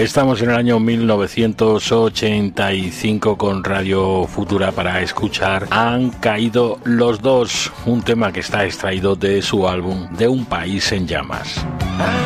Estamos en el año 1985 con Radio Futura para escuchar Han caído los dos, un tema que está extraído de su álbum De un país en llamas.